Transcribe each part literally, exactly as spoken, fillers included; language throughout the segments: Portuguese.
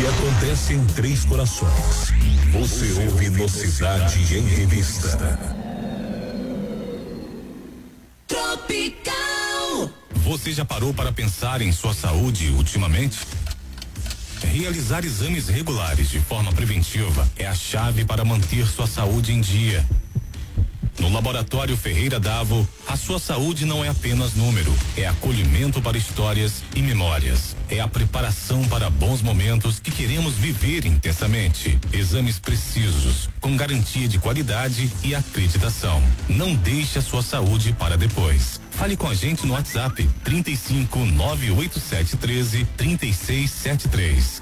que acontece em Três Corações. Você ouve no Cidade em Revista. Tropical. Você já parou para pensar em sua saúde ultimamente? Realizar exames regulares de forma preventiva é a chave para manter sua saúde em dia. No Laboratório Ferreira Davo, a sua saúde não é apenas número, é acolhimento para histórias e memórias. É a preparação para bons momentos que queremos viver intensamente. Exames precisos, com garantia de qualidade e acreditação. Não deixe a sua saúde para depois. Fale com a gente no WhatsApp trinta e cinco, nove oito sete um três, trinta e seis setenta e três.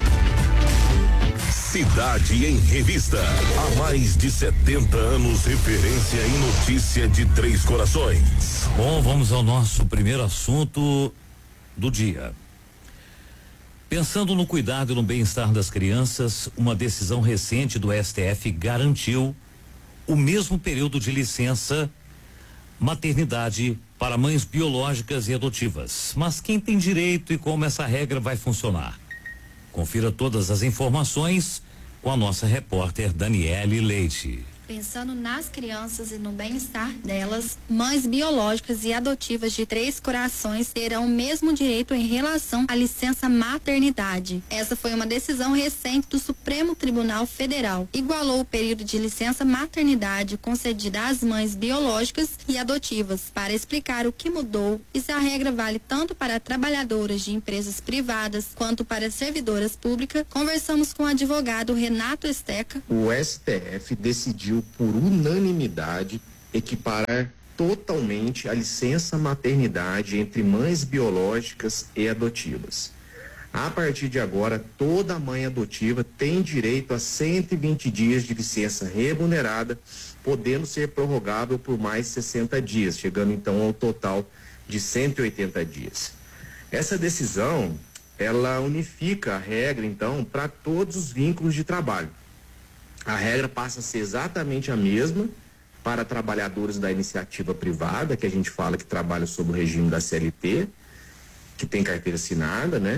Cidade em Revista. Há mais de setenta anos, referência em notícia de Três Corações. Bom, vamos ao nosso primeiro assunto do dia. Pensando no cuidado e no bem-estar das crianças, uma decisão recente do S T F garantiu o mesmo período de licença maternidade para mães biológicas e adotivas. Mas quem tem direito e como essa regra vai funcionar? Confira todas as informações com a nossa repórter Daniele Leite. Pensando nas crianças e no bem-estar delas, mães biológicas e adotivas de Três Corações terão o mesmo direito em relação à licença maternidade. Essa foi uma decisão recente do Supremo Tribunal Federal. Igualou o período de licença maternidade concedida às mães biológicas e adotivas. Para explicar o que mudou e se a regra vale tanto para trabalhadoras de empresas privadas quanto para servidoras públicas, conversamos com o advogado Renato Esteca. O S T F decidiu por unanimidade equiparar totalmente a licença maternidade entre mães biológicas e adotivas. A partir de agora, toda mãe adotiva tem direito a cento e vinte dias de licença remunerada, podendo ser prorrogável por mais sessenta dias, chegando então ao total de cento e oitenta dias. Essa decisão, ela unifica a regra então para todos os vínculos de trabalho. A regra passa a ser exatamente a mesma para trabalhadores da iniciativa privada, que a gente fala que trabalha sob o regime da C L T, que tem carteira assinada, né?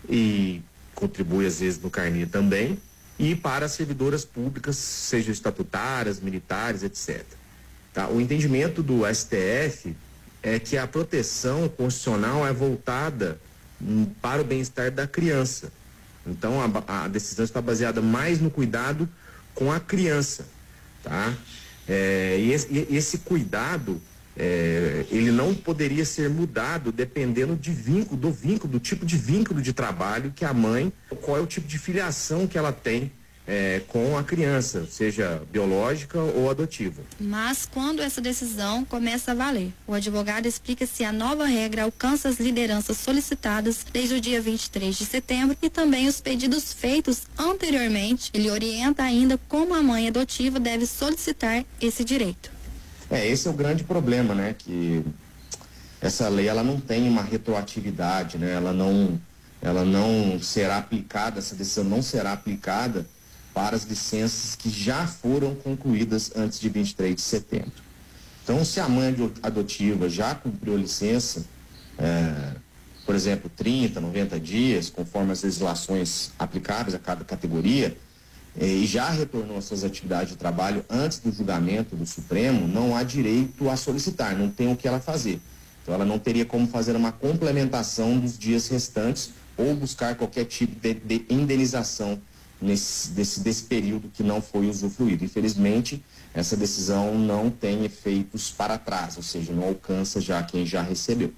E contribui às vezes no carnê também, e para as servidoras públicas, sejam estatutárias, militares, etcétera. Tá? O entendimento do S T F é que a proteção constitucional é voltada hum, para o bem-estar da criança. Então a, a decisão está baseada mais no cuidado com a criança, tá? É, e, esse, e esse cuidado, é, ele não poderia ser mudado dependendo de vínculo, do vínculo, do tipo de vínculo de trabalho que a mãe, qual é o tipo de filiação que ela tem é, com a criança, seja biológica ou adotiva. Mas quando essa decisão começa a valer? O advogado explica se a nova regra alcança as lideranças solicitadas desde o dia vinte e três de setembro e também os pedidos feitos anteriormente. Ele orienta ainda como a mãe adotiva deve solicitar esse direito. É, esse é o grande problema, né? Que essa lei, ela não tem uma retroatividade, né? Ela não, ela não será aplicada, essa decisão não será aplicada para as licenças que já foram concluídas antes de vinte e três de setembro. Então, se a mãe adotiva já cumpriu a licença, é, por exemplo, trinta, noventa dias, conforme as legislações aplicáveis a cada categoria, é, e já retornou às suas atividades de trabalho antes do julgamento do Supremo, não há direito a solicitar, não tem o que ela fazer. Então, ela não teria como fazer uma complementação dos dias restantes ou buscar qualquer tipo de, de indenização Nesse, desse, desse período que não foi usufruído. Infelizmente, essa decisão não tem efeitos para trás, ou seja, não alcança já quem já recebeu.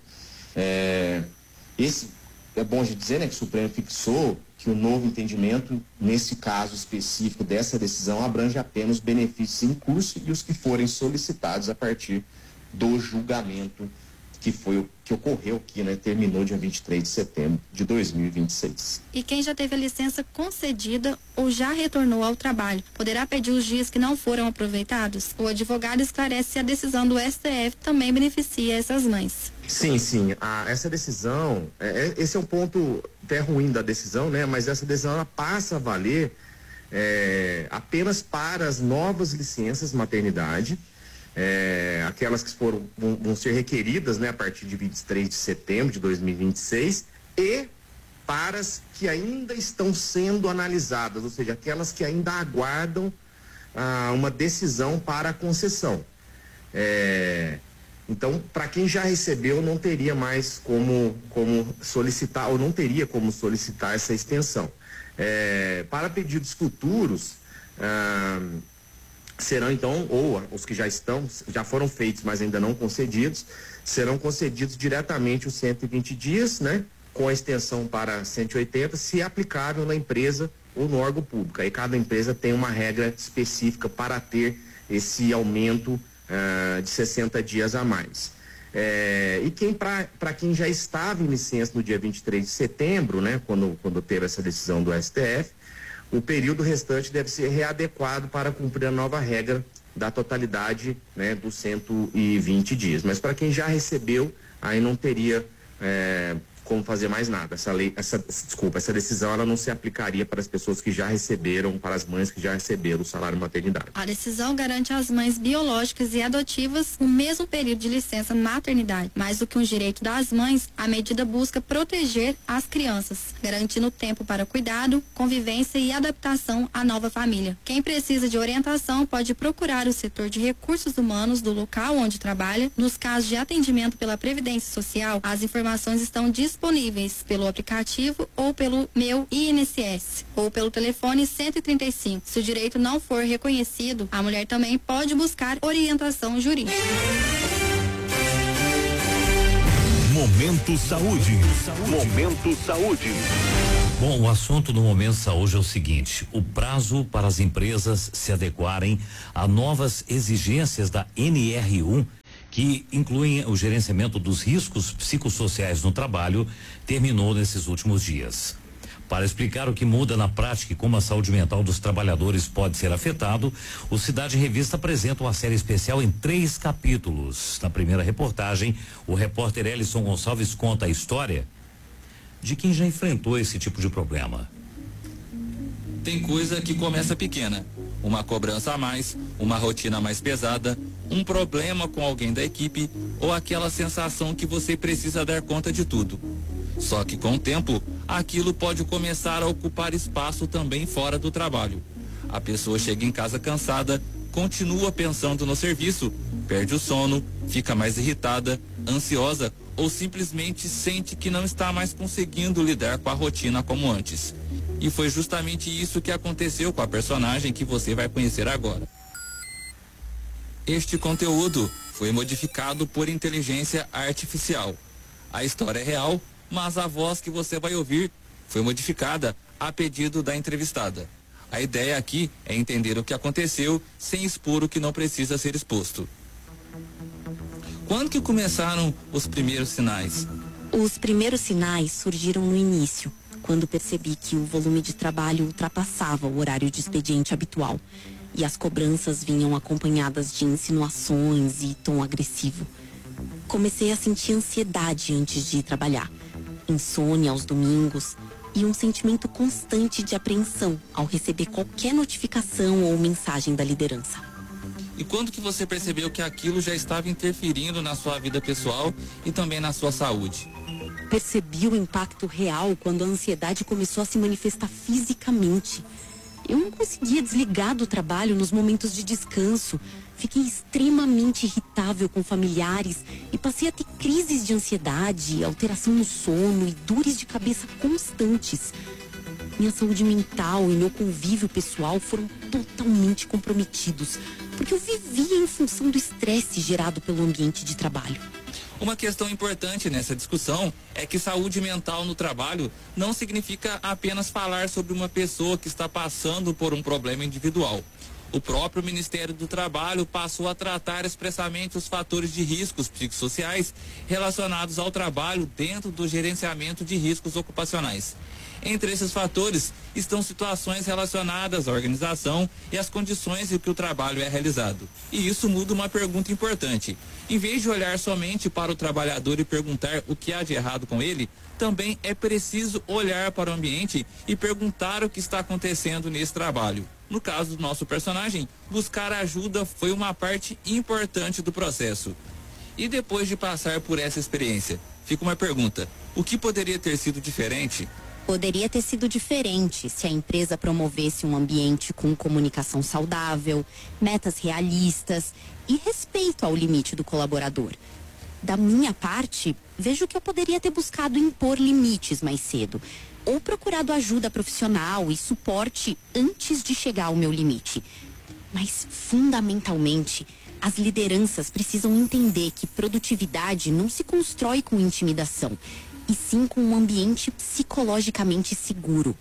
É, esse, é bom de dizer, né, que o Supremo fixou que o novo entendimento, nesse caso específico dessa decisão, abrange apenas os benefícios em curso e os que forem solicitados a partir do julgamento que foi o que ocorreu aqui, né? Terminou dia vinte e três de setembro de dois mil e vinte e seis. E quem já teve a licença concedida ou já retornou ao trabalho, poderá pedir os dias que não foram aproveitados? O advogado esclarece se a decisão do S T F também beneficia essas mães. Sim, sim. Ah, essa decisão, é, esse é um ponto até ruim da decisão, né? Mas essa decisão ela passa a valer é, apenas para as novas licenças maternidade, É, aquelas que foram, vão, vão ser requeridas, né, a partir de vinte e três de setembro de dois mil e vinte e seis, e para as que ainda estão sendo analisadas, ou seja, aquelas que ainda aguardam ah, uma decisão para a concessão. É, então, para quem já recebeu, não teria mais como, como solicitar, ou não teria como solicitar essa extensão. É, para pedidos futuros, ah, serão então, ou os que já estão, já foram feitos, mas ainda não concedidos, serão concedidos diretamente os cento e vinte dias, né? Com a extensão para cento e oitenta, se aplicável na empresa ou no órgão público. Aí cada empresa tem uma regra específica para ter esse aumento uh, de sessenta dias a mais. É, e quem para quem já estava em licença no dia vinte e três de setembro, né, quando, quando teve essa decisão do S T F, o período restante deve ser readequado para cumprir a nova regra da totalidade, né, dos cento e vinte dias. Mas para quem já recebeu, aí não teria é, como fazer mais nada. Essa lei, essa, desculpa, essa decisão ela não se aplicaria para as pessoas que já receberam, para as mães que já receberam o salário maternidade. A decisão garante às mães biológicas e adotivas o mesmo período de licença maternidade. Mais do que um direito das mães, a medida busca proteger as crianças, garantindo tempo para cuidado, convivência e adaptação à nova família. Quem precisa de orientação pode procurar o setor de recursos humanos do local onde trabalha. Nos casos de atendimento pela Previdência Social, as informações estão disponíveis disponíveis pelo aplicativo ou pelo Meu I N S S ou pelo telefone cento e trinta e cinco. Se o direito não for reconhecido, a mulher também pode buscar orientação jurídica. Momento Saúde. Momento Saúde. Bom, o assunto do Momento Saúde é o seguinte: o prazo para as empresas se adequarem a novas exigências da N R um, que incluem o gerenciamento dos riscos psicossociais no trabalho, terminou nesses últimos dias. Para explicar o que muda na prática e como a saúde mental dos trabalhadores pode ser afetado, o Cidade Revista apresenta uma série especial em três capítulos. Na primeira reportagem, o repórter Ellison Gonçalves conta a história de quem já enfrentou esse tipo de problema. Tem coisa que começa pequena. Uma cobrança a mais, uma rotina mais pesada, um problema com alguém da equipe ou aquela sensação que você precisa dar conta de tudo. Só que com o tempo, aquilo pode começar a ocupar espaço também fora do trabalho. A pessoa chega em casa cansada, continua pensando no serviço, perde o sono, fica mais irritada, ansiosa ou simplesmente sente que não está mais conseguindo lidar com a rotina como antes. E foi justamente isso que aconteceu com a personagem que você vai conhecer agora. Este conteúdo foi modificado por inteligência artificial. A história é real, mas a voz que você vai ouvir foi modificada a pedido da entrevistada. A ideia aqui é entender o que aconteceu sem expor o que não precisa ser exposto. Quando que começaram os primeiros sinais? Os primeiros sinais surgiram no início, quando percebi que o volume de trabalho ultrapassava o horário de expediente habitual e as cobranças vinham acompanhadas de insinuações e tom agressivo. Comecei a sentir ansiedade antes de ir trabalhar, insônia aos domingos e um sentimento constante de apreensão ao receber qualquer notificação ou mensagem da liderança. E quando que você percebeu que aquilo já estava interferindo na sua vida pessoal e também na sua saúde? Percebi o impacto real quando a ansiedade começou a se manifestar fisicamente. Eu não conseguia desligar do trabalho nos momentos de descanso. Fiquei extremamente irritável com familiares e passei a ter crises de ansiedade, alteração no sono e dores de cabeça constantes. Minha saúde mental e meu convívio pessoal foram totalmente comprometidos, porque eu vivia em função do estresse gerado pelo ambiente de trabalho. Uma questão importante nessa discussão é que saúde mental no trabalho não significa apenas falar sobre uma pessoa que está passando por um problema individual. O próprio Ministério do Trabalho passou a tratar expressamente os fatores de riscos psicossociais relacionados ao trabalho dentro do gerenciamento de riscos ocupacionais. Entre esses fatores estão situações relacionadas à organização e às condições em que o trabalho é realizado. E isso muda uma pergunta importante. Em vez de olhar somente para o trabalhador e perguntar o que há de errado com ele, também é preciso olhar para o ambiente e perguntar o que está acontecendo nesse trabalho. No caso do nosso personagem, buscar ajuda foi uma parte importante do processo. E depois de passar por essa experiência, fica uma pergunta: o que poderia ter sido diferente? Poderia ter sido diferente se a empresa promovesse um ambiente com comunicação saudável, metas realistas e respeito ao limite do colaborador. Da minha parte, vejo que eu poderia ter buscado impor limites mais cedo, ou procurado ajuda profissional e suporte antes de chegar ao meu limite. Mas, fundamentalmente, as lideranças precisam entender que produtividade não se constrói com intimidação, e sim com um ambiente psicologicamente seguro.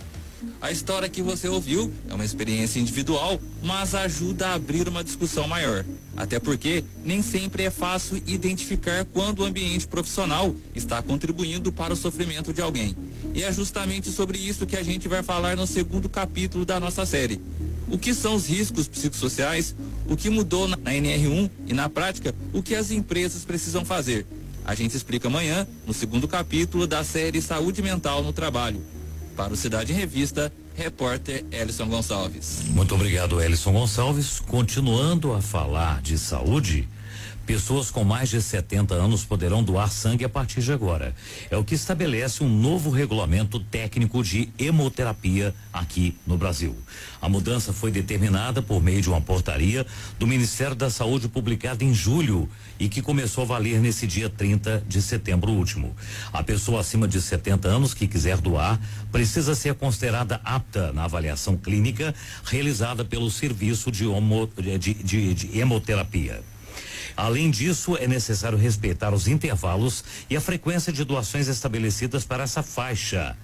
A história que você ouviu é uma experiência individual, mas ajuda a abrir uma discussão maior. Até porque nem sempre é fácil identificar quando o ambiente profissional está contribuindo para o sofrimento de alguém. E é justamente sobre isso que a gente vai falar no segundo capítulo da nossa série. O que são os riscos psicossociais, o que mudou na N R um e, na prática, o que as empresas precisam fazer. A gente explica amanhã, no segundo capítulo da série Saúde Mental no Trabalho. Para o Cidade em Revista, repórter Elison Gonçalves. Muito obrigado, Elison Gonçalves. Continuando a falar de saúde, pessoas com mais de setenta anos poderão doar sangue a partir de agora. É o que estabelece um novo regulamento técnico de hemoterapia aqui no Brasil. A mudança foi determinada por meio de uma portaria do Ministério da Saúde publicada em julho e que começou a valer nesse dia trinta de setembro último. A pessoa acima de setenta anos que quiser doar precisa ser considerada apta na avaliação clínica realizada pelo Serviço de, homo, de, de, de Hemoterapia. Além disso, é necessário respeitar os intervalos e a frequência de doações estabelecidas para essa faixa.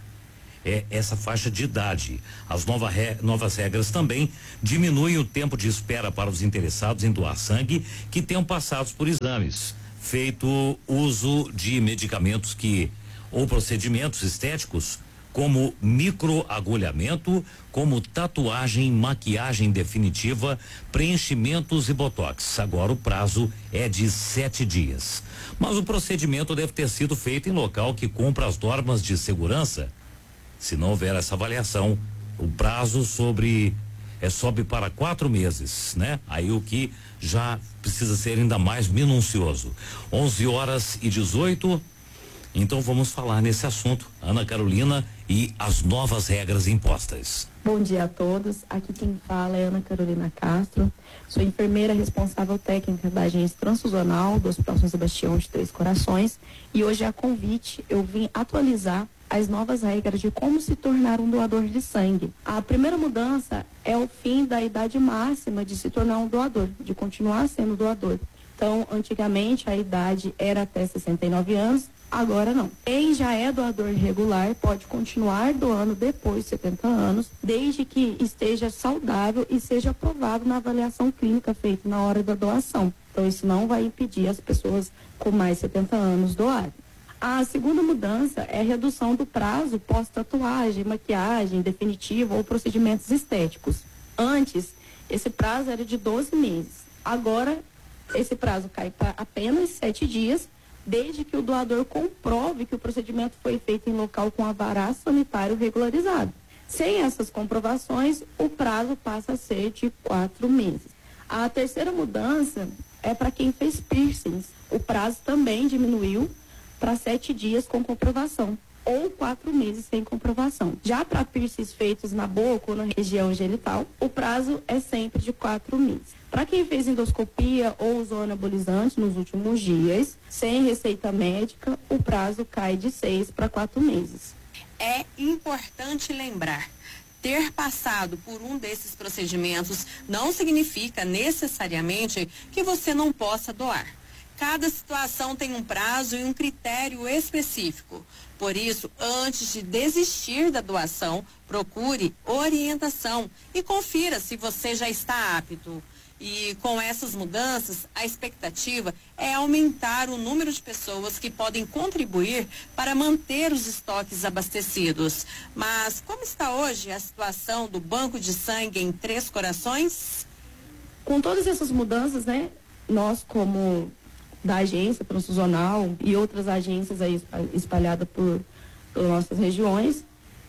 É essa faixa de idade. As nova re, novas regras também diminuem o tempo de espera para os interessados em doar sangue que tenham passado por exames, feito uso de medicamentos que ou procedimentos estéticos como microagulhamento, como tatuagem, maquiagem definitiva, preenchimentos e botox. Agora o prazo é de sete dias. Mas o procedimento deve ter sido feito em local que cumpra as normas de segurança. Se não houver essa avaliação, o prazo sobre é sobe para quatro meses, né? Aí o que já precisa ser ainda mais minucioso. onze horas e dezoito. Então vamos falar nesse assunto, Ana Carolina, e as novas regras impostas. Bom dia a todos, aqui quem fala é Ana Carolina Castro, sou enfermeira responsável técnica da agência transfusional do Hospital São Sebastião de Três Corações e hoje a convite eu vim atualizar as novas regras de como se tornar um doador de sangue. A primeira mudança é o fim da idade máxima de se tornar um doador, de continuar sendo doador. Então, antigamente a idade era até sessenta e nove anos, agora não. Quem já é doador regular pode continuar doando depois de setenta anos, desde que esteja saudável e seja aprovado na avaliação clínica feita na hora da doação. Então, isso não vai impedir as pessoas com mais de setenta anos doarem. A segunda mudança é a redução do prazo pós-tatuagem, maquiagem definitiva ou procedimentos estéticos. Antes, esse prazo era de doze meses. Agora, esse prazo cai para apenas sete dias, desde que o doador comprove que o procedimento foi feito em local com alvará sanitário regularizado. Sem essas comprovações, o prazo passa a ser de quatro meses. A terceira mudança é para quem fez piercings. O prazo também diminuiu para sete dias com comprovação, ou quatro meses sem comprovação. Já para piercings feitos na boca ou na região genital, o prazo é sempre de quatro meses. Para quem fez endoscopia ou usou anabolizante nos últimos dias, sem receita médica, o prazo cai de seis para quatro meses. É importante lembrar, ter passado por um desses procedimentos não significa necessariamente que você não possa doar. Cada situação tem um prazo e um critério específico. Por isso, antes de desistir da doação, procure orientação e confira se você já está apto. E com essas mudanças, a expectativa é aumentar o número de pessoas que podem contribuir para manter os estoques abastecidos. Mas como está hoje a situação do banco de sangue em Três Corações? Com todas essas mudanças, né, nós como da agência transfusional e outras agências aí espalhadas por, por nossas regiões,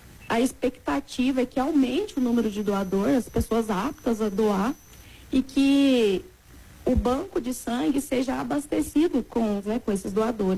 a expectativa é que aumente o número de doadores, as pessoas aptas a doar, e que o banco de sangue seja abastecido com, né, com esses doadores.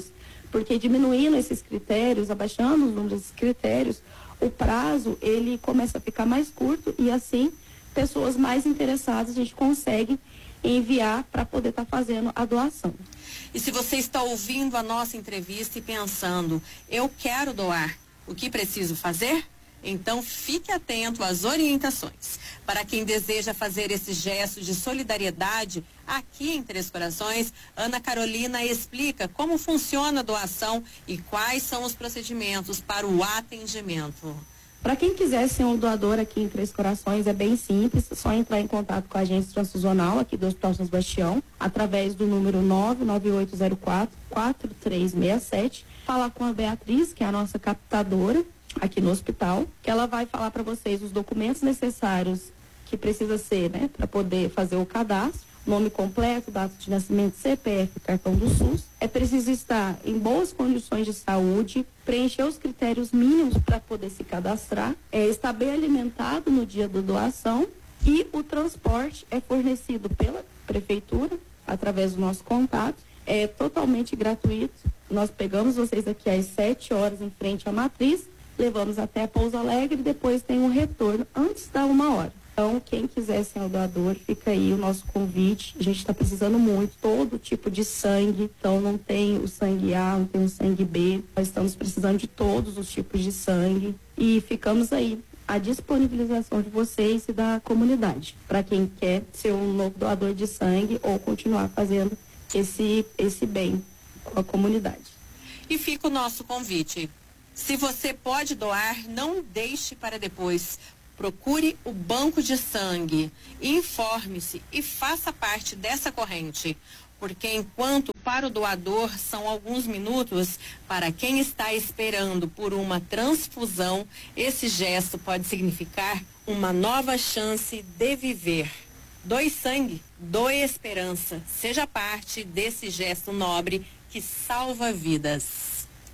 porque diminuindo esses critérios, abaixando os números desses critérios, o prazo ele começa a ficar mais curto e assim pessoas mais interessadas a gente consegue enviar para poder estar tá fazendo a doação. E se você está ouvindo a nossa entrevista e pensando, eu quero doar, o que preciso fazer? Então fique atento às orientações. Para quem deseja fazer esse gesto de solidariedade, aqui em Três Corações, Ana Carolina explica como funciona a doação e quais são os procedimentos para o atendimento. Para quem quiser ser um doador aqui em Três Corações, é bem simples, é só entrar em contato com a agência transfusional aqui do Hospital São Sebastião, através do número nove nove oito zero quatro, quatro três seis sete, falar com a Beatriz, que é a nossa captadora aqui no hospital, que ela vai falar para vocês os documentos necessários que precisa ser, né, para poder fazer o cadastro. Nome completo, data de nascimento, C P F, cartão do SUS. É preciso estar em boas condições de saúde, preencher os critérios mínimos para poder se cadastrar, é, estar bem alimentado no dia da doação e o transporte é fornecido pela prefeitura, através do nosso contato, é totalmente gratuito. Nós pegamos vocês aqui às sete horas em frente à matriz, levamos até Pouso Alegre e depois tem um retorno antes da uma hora. Então, quem quiser ser um doador, fica aí o nosso convite. A gente está precisando muito, todo tipo de sangue. Então, não tem o sangue A, não tem o sangue B. Nós estamos precisando de todos os tipos de sangue. E ficamos aí à disponibilização de vocês e da comunidade, para quem quer ser um novo doador de sangue ou continuar fazendo esse, esse bem com a comunidade. E fica o nosso convite. Se você pode doar, não deixe para depois. Procure o banco de sangue, informe-se e faça parte dessa corrente, porque enquanto para o doador são alguns minutos, para quem está esperando por uma transfusão, esse gesto pode significar uma nova chance de viver. Doe sangue, doe esperança, seja parte desse gesto nobre que salva vidas.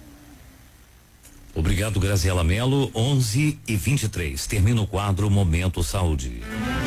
Obrigado, Graziela Mello. onze e vinte e três. Termina o quadro Momento Saúde.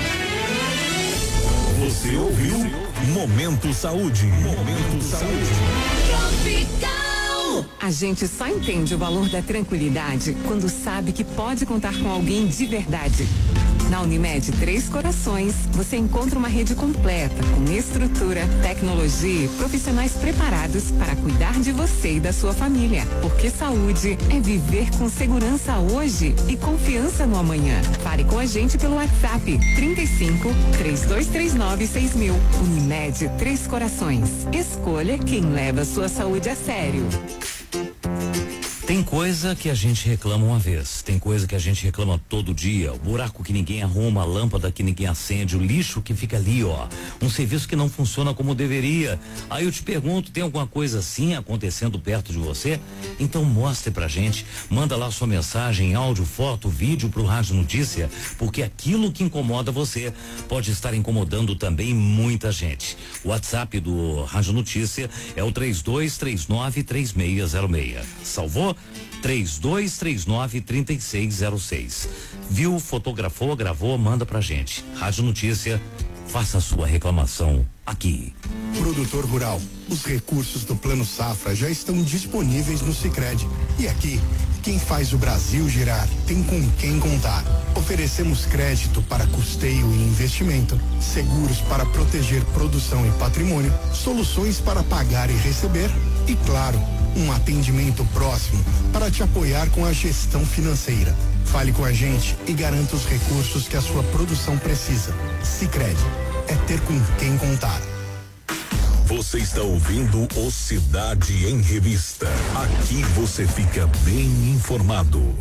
Você ouviu Momento Saúde. Momento Saúde. A gente só entende o valor da tranquilidade quando sabe que pode contar com alguém de verdade. Na Unimed Três Corações, você encontra uma rede completa, com estrutura, tecnologia e profissionais preparados para cuidar de você e da sua família. Porque saúde é viver com segurança hoje e confiança no amanhã. Fale com a gente pelo WhatsApp trinta e cinco, três dois três nove, seis mil. Unimed Três Corações. Escolha quem leva sua saúde a sério. Tem coisa que a gente reclama uma vez, tem coisa que a gente reclama todo dia, o buraco que ninguém arruma, a lâmpada que ninguém acende, o lixo que fica ali, ó, um serviço que não funciona como deveria. Aí eu te pergunto, tem alguma coisa assim acontecendo perto de você? Então mostre pra gente, manda lá sua mensagem, áudio, foto, vídeo pro Rádio Notícia, porque aquilo que incomoda você pode estar incomodando também muita gente. O WhatsApp do Rádio Notícia é o três dois três nove, três seis zero seis. Salvou? três dois três nove, três seis zero seis. Viu, fotografou, gravou, manda pra gente. Rádio Notícia, faça a sua reclamação aqui. Produtor rural, os recursos do Plano Safra já estão disponíveis no Sicredi. E aqui, quem faz o Brasil girar tem com quem contar. Oferecemos crédito para custeio e investimento, seguros para proteger produção e patrimônio, soluções para pagar e receber e, claro, um atendimento próximo para te apoiar com a gestão financeira. Fale com a gente e garanta os recursos que a sua produção precisa. Sicredi, é ter com quem contar. Você está ouvindo o Cidade em Revista. Aqui você fica bem informado.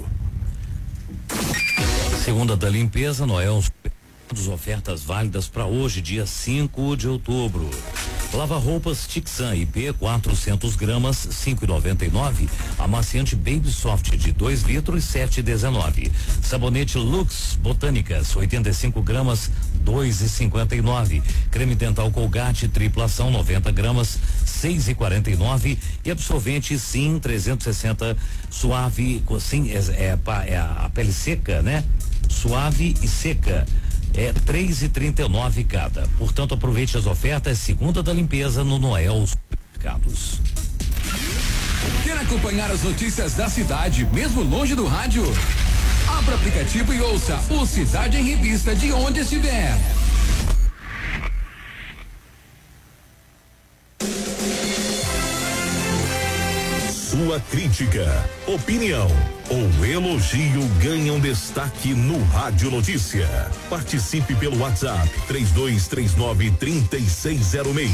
Segunda da limpeza, Noel, ofertas válidas para hoje, dia cinco de outubro. Lava-roupas Tixan I P quatrocentos gramas, cinco e noventa e nove. Amaciante Baby Soft de dois litros, sete e dezenove. Sabonete Lux Botânicas, oitenta e cinco gramas, dois e cinquenta e nove. Creme dental Colgate tripla ação, noventa gramas, seis e quarenta e nove. E absorvente Sim trezentos e sessenta suave, sim, é, é, é a pele seca, né? Suave e seca. É três e trinta e nove cada. Portanto, aproveite as ofertas segunda da limpeza no Noel Supermercados. Quer acompanhar as notícias da cidade, mesmo longe do rádio? Abra o aplicativo e ouça o Cidade em Revista de onde estiver. Sua crítica, opinião ou elogio ganham destaque no Rádio Notícia. Participe pelo WhatsApp três dois três nove, três seis zero seis.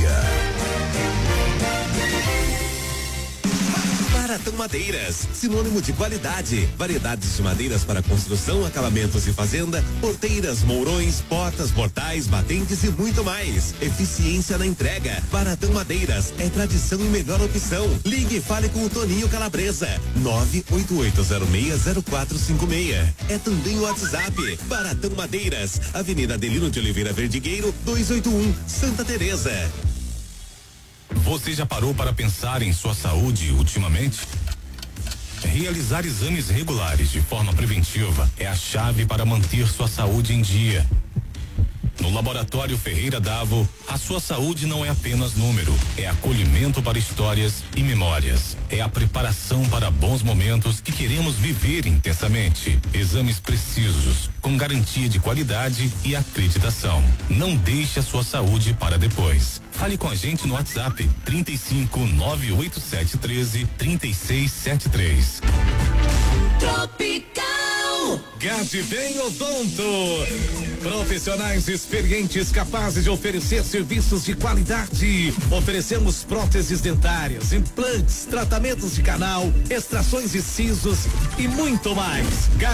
Baratão Madeiras, sinônimo de qualidade. Variedades de madeiras para construção, acabamentos e fazenda, porteiras, mourões, portas, portais, batentes e muito mais. Eficiência na entrega. Baratão Madeiras é tradição e melhor opção. Ligue e fale com o Toninho Calabresa. nove oito oito zero seis zero quatro cinco seis. É também o WhatsApp. Baratão Madeiras, Avenida Adelino de Oliveira Verdigueiro, duzentos e oitenta e um, Santa Teresa. Você já parou para pensar em sua saúde ultimamente? Realizar exames regulares de forma preventiva é a chave para manter sua saúde em dia. No Laboratório Ferreira Davo, a sua saúde não é apenas número, é acolhimento para histórias e memórias. É a preparação para bons momentos que queremos viver intensamente. Exames precisos, com garantia de qualidade e acreditação. Não deixe a sua saúde para depois. Fale com a gente no WhatsApp trinta e cinco, nove oito sete, treze, trinta e seis setenta e três. Tropical. Gade Bem Odonto. Profissionais experientes capazes de oferecer serviços de qualidade. Oferecemos próteses dentárias, implantes, tratamentos de canal, extrações de sisos e muito mais.